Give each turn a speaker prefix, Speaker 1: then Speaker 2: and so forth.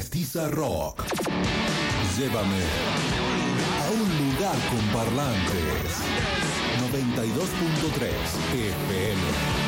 Speaker 1: Mestiza Rock. Llévame a un lugar con parlantes. 92.3 FM.